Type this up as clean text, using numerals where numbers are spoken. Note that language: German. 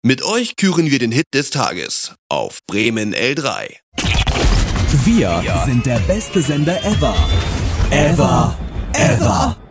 Mit euch küren wir den Hit des Tages auf Bremen L3. Wir sind der beste Sender ever. Ever.